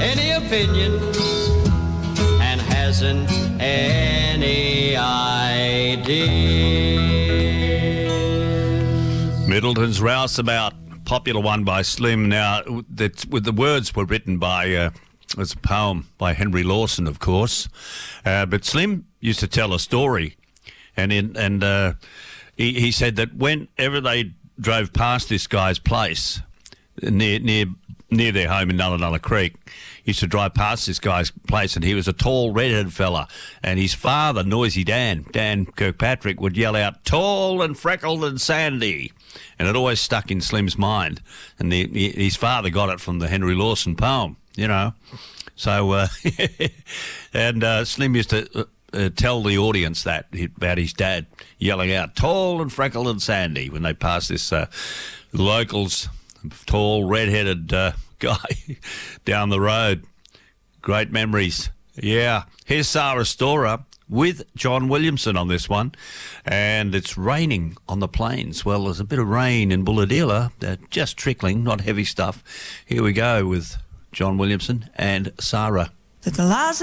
any opinion and hasn't any idea. Middleton's Rouseabout, popular one by Slim. Now, the words were written by, it's a poem by Henry Lawson, of course. But Slim used to tell a story, and he said that whenever they drove past this guy's place near their home in Nulla Creek, he used to drive past this guy's place, and he was a tall, red-headed fella, and his father, Noisy Dan Kirkpatrick, would yell out, "Tall and freckled and sandy," and it always stuck in Slim's mind, and his father got it from the Henry Lawson poem, you know. So, and Slim used to tell the audience that about his dad yelling out, "Tall and freckled and sandy," when they passed this locals, tall, red-headed guy down the road. Great memories. Yeah. Here's Sarah Storer with John Williamson on this one. And it's raining on the plains. Well, there's a bit of rain in Bulahdelah, just trickling, not heavy stuff. Here we go with John Williamson and Sarah.